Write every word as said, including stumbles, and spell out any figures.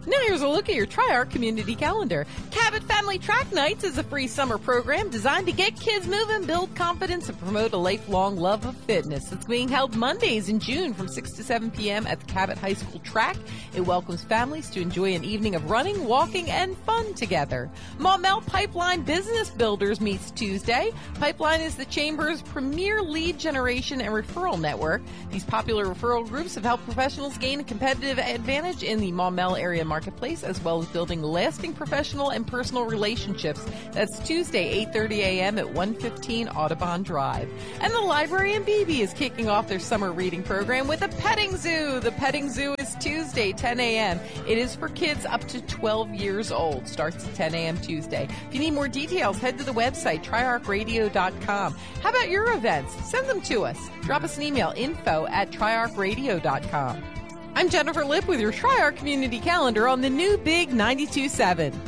Now here's a look at your Tri-Arc community calendar. Cabot Family Track Nights is a free summer program designed to get kids moving, build confidence, and promote a lifelong love of fitness. It's being held Mondays in June from six to seven p.m. at the Cabot High School track. It welcomes families to enjoy an evening of running, walking, and fun together. Maumelle Pipeline Business Builders meets Tuesday. Pipeline is the Chamber's premier lead generation and referral network. These popular referral groups have helped professionals gain a competitive advantage in the Maumelle area market. Marketplace, as well as building lasting professional and personal relationships. That's Tuesday, eight thirty a.m. at one fifteen Audubon Drive. And the Library in Beebe is kicking off their summer reading program with a petting zoo. The petting zoo is Tuesday, ten a.m. It is for kids up to twelve years old. Starts at ten a.m. Tuesday. If you need more details, head to the website, tri arc radio dot com. How about your events? Send them to us. Drop us an email, info at tri arc radio dot com. I'm Jennifer Lipp with your Tri-Arc Community Calendar on the new Big ninety-two point seven.